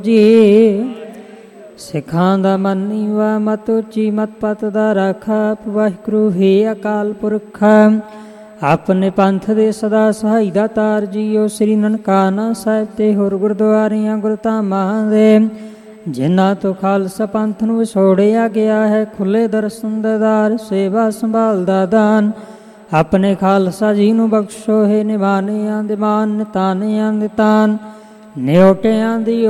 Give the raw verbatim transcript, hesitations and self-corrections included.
ਜੀ ਸਿੱਖਾਂ ਦਾ ਮਨ ਨੀਵਾ ਮਤ ਉੱਚੀ ਮਤ ਪਤ ਦਾ ਰਾਖਾ। ਵਾਹਿਗੁਰੂ ਹੈ ਅਕਾਲ ਪੁਰਖ ਆਪਣੇ ਪੰਥ ਦੇ ਸਦਾ ਸਹਾਈ ਦਾ ਤਾਰ ਜੀਓ। ਸ੍ਰੀ ਨਨਕਾਣਾ ਸਾਹਿਬ ਤੇ ਹੋਰ ਗੁਰਦੁਆਰਿਆਂ ਗੁਰਧਾਮਾਂ ਦੇ ਜਿਨ੍ਹਾਂ ਤੋਂ ਖਾਲਸਾ ਪੰਥ ਨੂੰ ਵਿਛੋੜਿਆ ਗਿਆ ਹੈ, ਖੁੱਲੇ ਦਰਸ਼ਨ ਦੇਦਾਰ ਸੇਵਾ ਸੰਭਾਲ ਦਾ ਦਾਨ ਆਪਣੇ ਖਾਲਸਾ ਜੀ ਨੂੰ ਬਖਸ਼ੋ ਹੈ। ਨਿਵਾਨਿਆਂ ਦੇ ਮਾਨ ਨਿਤਾਨਿਆਂ ਦੇ ਤਾਨ ਨਿਓਟਿਆਂ ਦੀ